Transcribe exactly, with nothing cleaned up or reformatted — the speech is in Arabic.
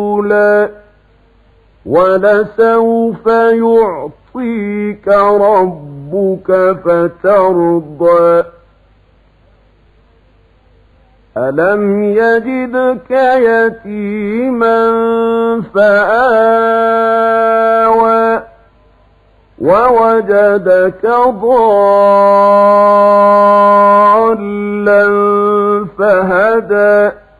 وَلَسَوْفَ يُعْطِيكَ رَبُّكَ فَتَرْضَىٰ أَلَمْ يَجِدْكَ يَتِيمًا فَآوَىٰ وَوَجَدَكَ ضَالًّا فَهَدَىٰ